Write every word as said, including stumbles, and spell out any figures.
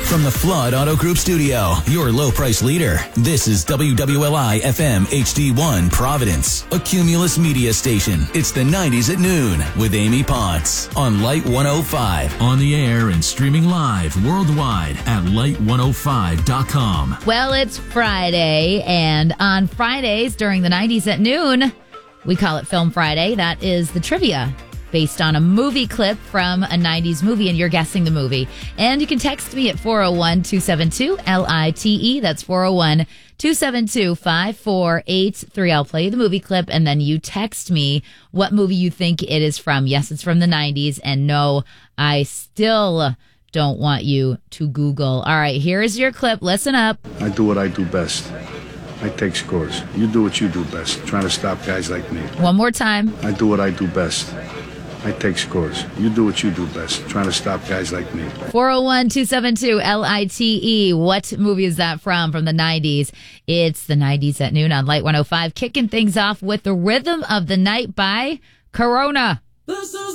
From the Flood Auto Group studio, your low price leader, this is W W L I F M H D one Providence, a Cumulus media station. It's the nineties at noon with Amy Potts on Light one oh five. On the air and streaming live worldwide at light one oh five dot com. Well, it's Friday, and on Fridays during the nineties at noon, we call it Film Friday. That is the trivia based on a movie clip from a nineties movie, and you're guessing the movie. And you can text me at four oh one, two seven two, L I T E. That's four oh one, two seven two, five four eight three. I'll play you the movie clip, and then you text me what movie you think it is from. Yes, it's from the nineties, and no, I still don't want you to Google. All right, here's your clip. Listen up. I do what I do best. I take scores. You do what you do best, trying to stop guys like me. One more time. I do what I do best. I take scores. You do what you do best, trying to stop guys like me. four oh one, two seven two, L I T E. What movie is that from, from the nineties? It's the nineties at noon on Light one oh five, kicking things off with The Rhythm of the Night by Corona. The